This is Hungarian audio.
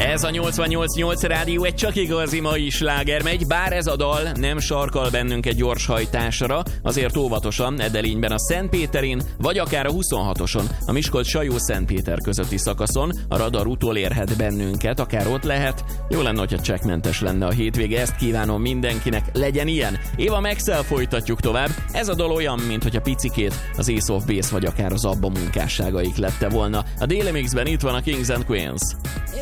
Ez a 88.8 Rádió egy csak igazi mai sláger megy, bár ez a dal nem sarkal bennünket gyors hajtásra, azért óvatosan Edelényben a Szentpéterin, vagy akár a 26-oson, a Miskolc-Sajó-Szentpéter közötti szakaszon a radar utolérhet bennünket, akár ott lehet. Jó lenne, hogyha csekkmentes lenne a hétvége, ezt kívánom mindenkinek, legyen ilyen. Éva Maxell folytatjuk tovább, ez a dal olyan, mint hogy a picikét az Ace of Base vagy akár az Abba munkásságaik lette volna. A Daily Mixben itt van a Kings and Queens.